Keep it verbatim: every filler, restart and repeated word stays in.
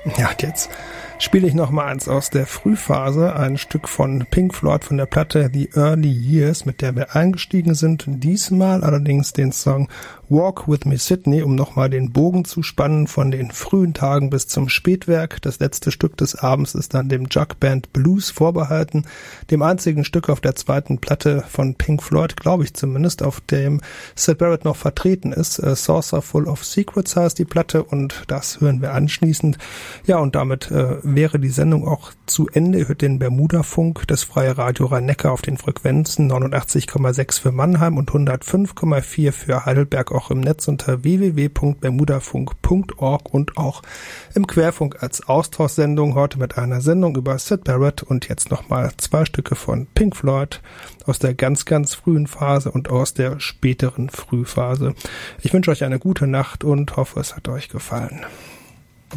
Ja, und jetzt spiele ich noch mal eins aus der Frühphase, ein Stück von Pink Floyd von der Platte The Early Years, mit der wir eingestiegen sind. Diesmal allerdings den Song Walk With Me Sydney, um nochmal den Bogen zu spannen von den frühen Tagen bis zum Spätwerk. Das letzte Stück des Abends ist dann dem Jugband Blues vorbehalten, dem einzigen Stück auf der zweiten Platte von Pink Floyd, glaube ich zumindest, auf dem Syd Barrett noch vertreten ist. A Saucer Full of Secrets heißt die Platte und das hören wir anschließend. Ja, und damit äh, wäre die Sendung auch zu Ende. Ihr hört den Bermuda-Funk, das freie Radio Rhein-Neckar auf den Frequenzen neunundachtzig Komma sechs für Mannheim und hundertfünf Komma vier für Heidelberg, auch im Netz unter w w w punkt bermudafunk punkt org und auch im Querfunk als Austauschsendung. Heute mit einer Sendung über Syd Barrett und jetzt nochmal zwei Stücke von Pink Floyd aus der ganz, ganz frühen Phase und aus der späteren Frühphase. Ich wünsche euch eine gute Nacht und hoffe, es hat euch gefallen.